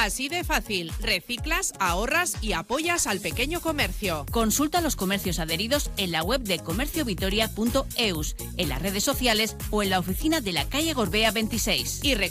Así de fácil, reciclas, ahorras y apoyas al pequeño comercio. Consulta los comercios adheridos en la web de comerciovitoria.eus, en las redes sociales o en la oficina de la calle Gorbea 26. Y